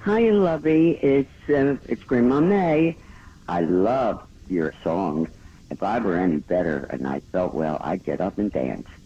Hi, lovey. It's Grandma May. I love your song. If I were any better and I felt well, I'd get up and dance.